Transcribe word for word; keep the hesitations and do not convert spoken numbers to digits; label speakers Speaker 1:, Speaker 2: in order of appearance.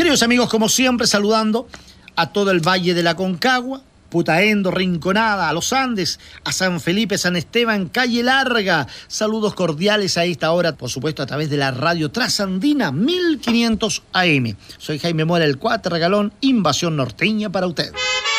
Speaker 1: Queridos amigos, como siempre, saludando a todo el Valle de la Aconcagua, Putaendo, Rinconada, a los Andes, a San Felipe, San Esteban, Calle Larga. Saludos cordiales a esta hora, por supuesto, a través de la radio Trasandina mil quinientos A M. Soy Jaime Mora, el Cuatro Regalón, Invasión Norteña para usted.